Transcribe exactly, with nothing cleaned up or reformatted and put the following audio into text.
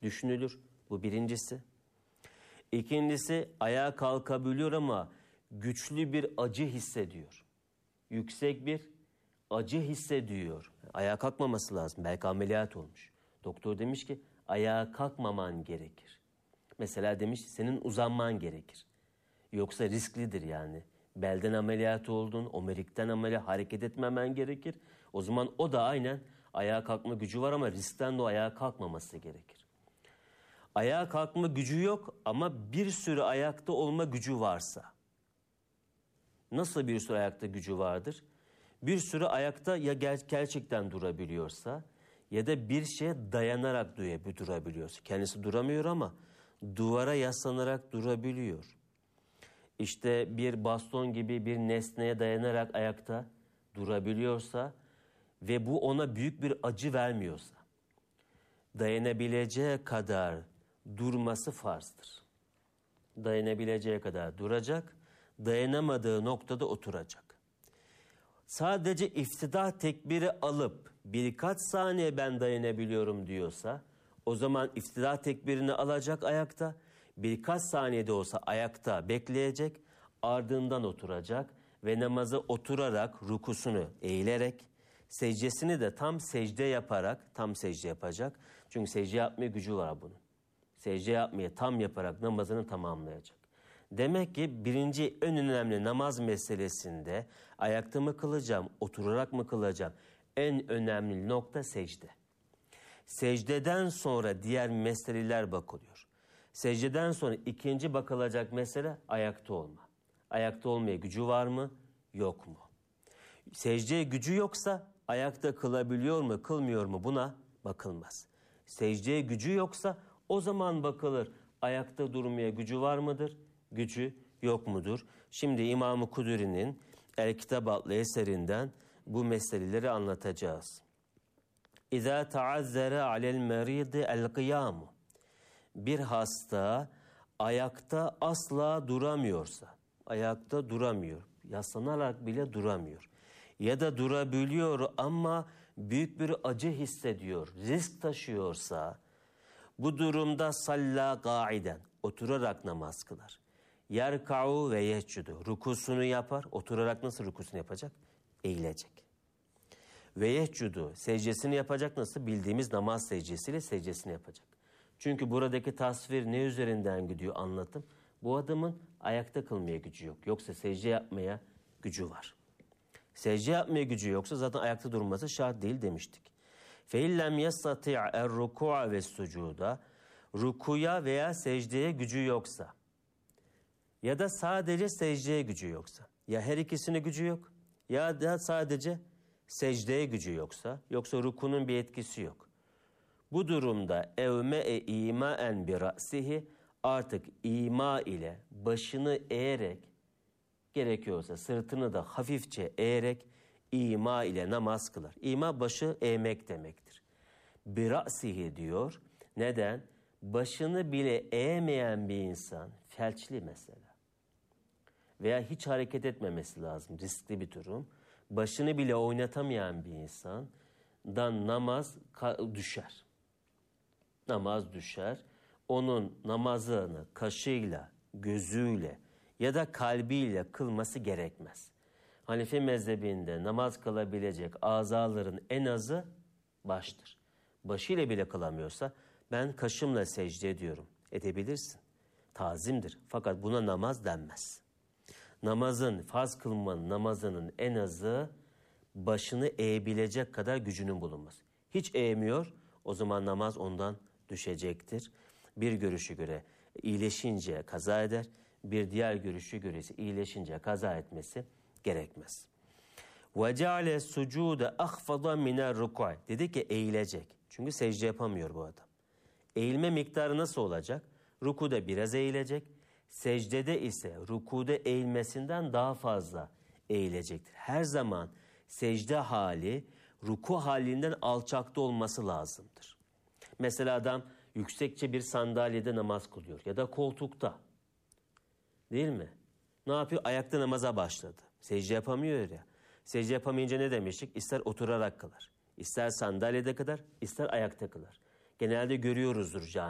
düşünülür. Bu birincisi. İkincisi, ayağa kalkabiliyor ama güçlü bir acı hissediyor. Yüksek bir acı hissediyor. Ayağa kalkmaması lazım. Belki ameliyat olmuş. Doktor demiş ki ayağa kalkmaman gerekir. Mesela demiş senin uzanman gerekir. Yoksa risklidir yani. Belden ameliyat oldun, omurikten ameliyat, hareket etmemen gerekir. O zaman o da aynen ayağa kalkma gücü var ama riskten de o ayağa kalkmaması gerekir. Ayağa kalkma gücü yok ama bir sürü ayakta olma gücü varsa. Nasıl bir sürü ayakta gücü vardır? Bir sürü ayakta ya gerçekten durabiliyorsa ya da bir şeye dayanarak durabiliyorsa. Kendisi duramıyor ama duvara yaslanarak durabiliyor. İşte bir baston gibi bir nesneye dayanarak ayakta durabiliyorsa ve bu ona büyük bir acı vermiyorsa, dayanabileceği kadar durması farzdır. Dayanabileceği kadar duracak, dayanamadığı noktada oturacak. Sadece iftidah tekbiri alıp birkaç saniye ben dayanabiliyorum diyorsa, o zaman iftidah tekbirini alacak ayakta, birkaç saniyede olsa ayakta bekleyecek, ardından oturacak ve namazı oturarak, rukusunu eğilerek, secdesini de tam secde yaparak, tam secde yapacak. Çünkü secde yapmaya gücü var bunun. Secde yapmaya tam yaparak namazını tamamlayacak. Demek ki birinci en önemli namaz meselesinde ayakta mı kılacağım, oturarak mı kılacağım? En önemli nokta secde. Secdeden sonra diğer meseleler bakılıyor. Secdeden sonra ikinci bakılacak mesele ayakta olma. Ayakta olmaya gücü var mı, yok mu? Secdeye gücü yoksa ayakta kılabiliyor mu, kılmıyor mu buna bakılmaz. Secdeye gücü yoksa o zaman bakılır ayakta durmaya gücü var mıdır, gücü yok mudur? Şimdi İmam-ı Kuduri'nin El-Kitab adlı eserinden bu meseleleri anlatacağız. İzâ taazzere alel merîdi el-kıyâmu. Bir hasta ayakta asla duramıyorsa, ayakta duramıyor, yaslanarak bile duramıyor. Ya da durabiliyor ama büyük bir acı hissediyor, risk taşıyorsa, bu durumda salla gâiden, oturarak namaz kılar. Yerka'u ve yehcudu, rukusunu yapar, oturarak nasıl rukusunu yapacak? Eğilecek. Ve yehcudu, secdesini yapacak nasıl? Bildiğimiz namaz secdesiyle secdesini yapacak. Çünkü buradaki tasvir ne üzerinden gidiyor anlatım? Bu adamın ayakta kılmaya gücü yok. Yoksa secde yapmaya gücü var. Secde yapmaya gücü yoksa zaten ayakta durması şart değil demiştik. فَاِلَّمْ يَسْتَطِعَ الرُّكُعَ وَالسُّجُودَ Rukuya veya secdeye gücü yoksa ya da sadece secdeye gücü yoksa, ya her ikisine gücü yok ya da sadece secdeye gücü yoksa, yoksa rukunun bir etkisi yok. Bu durumda evme-e imaen bi ra'sihi, artık ima ile başını eğerek, gerekiyorsa sırtını da hafifçe eğerek ima ile namaz kılar. İma başı eğmek demektir. Bi ra'sihi diyor. Neden? Başını bile eğmeyen bir insan, felçli mesela veya hiç hareket etmemesi lazım, riskli bir durum. Başını bile oynatamayan bir insandan namaz düşer. Namaz düşer. Onun namazını kaşıyla, gözüyle ya da kalbiyle kılması gerekmez. Hanefi mezhebinde namaz kılabilecek azaların en azı baştır. Başıyla bile kılamıyorsa ben kaşımla secde ediyorum. Edebilirsin. Tazimdir. Fakat buna namaz denmez. Namazın, farz kılmanın namazının en azı başını eğebilecek kadar gücünün bulunması. Hiç eğmiyor, o zaman namaz ondan düşecektir. Bir görüşü göre iyileşince kaza eder, bir diğer görüşü göre ise iyileşince kaza etmesi gerekmez. وَجَعَلَ السُّجُودَ أَخْفَضًا مِنَ الرُّكُعِ Dedi ki eğilecek. Çünkü secde yapamıyor bu adam. Eğilme miktarı nasıl olacak? Rukuda biraz eğilecek. Secdede ise rukuda eğilmesinden daha fazla eğilecektir. Her zaman secde hali ruku halinden alçakta olması lazımdır. Mesela adam yüksekçe bir sandalyede namaz kılıyor ya da koltukta. Değil mi? Ne yapıyor? Ayakta namaza başladı. Secde yapamıyor ya. Secde yapamayınca ne demiştik? İster oturarak kılar, ister sandalyede kılar, ister ayakta kılar. Genelde görüyoruzdur cami.